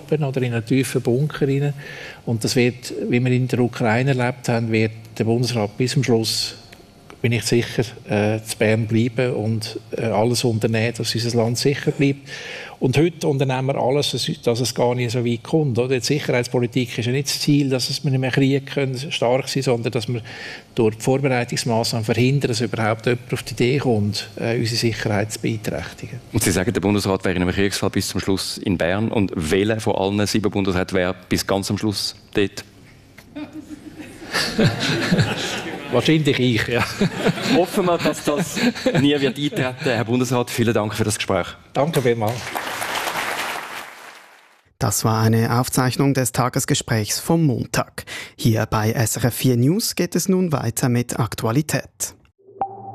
Kappen oder in einen tiefen Bunker rein. Und das wird, wie wir in der Ukraine erlebt haben, wird der Bundesrat bis zum Schluss, bin ich sicher, zu Bern bleiben und alles unternehmen, dass unser Land sicher bleibt. Und heute unternehmen wir alles, dass es gar nicht so weit kommt. Oder? Die Sicherheitspolitik ist ja nicht das Ziel, dass wir nicht mehr Krieg können, stark sein, sondern dass wir durch die Vorbereitungsmaßnahmen verhindern, dass überhaupt jemand auf die Idee kommt, unsere Sicherheit zu beeinträchtigen. Und Sie sagen, der Bundesrat wäre in einem Kriegsfall bis zum Schluss in Bern. Und welcher von allen 7 Bundesräten wäre bis ganz am Schluss dort? Wahrscheinlich ich, ja. Hoffen wir, dass das nie wird eintreten. Herr Bundesrat, vielen Dank für das Gespräch. Danke vielmals. Das war eine Aufzeichnung des Tagesgesprächs vom Montag. Hier bei SRF 4 News geht es nun weiter mit Aktualität.